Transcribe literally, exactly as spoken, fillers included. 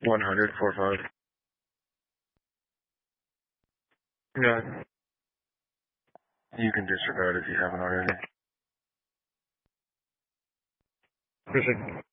one hundred, four five. Yeah. You can disregard if you haven't already. Fishing.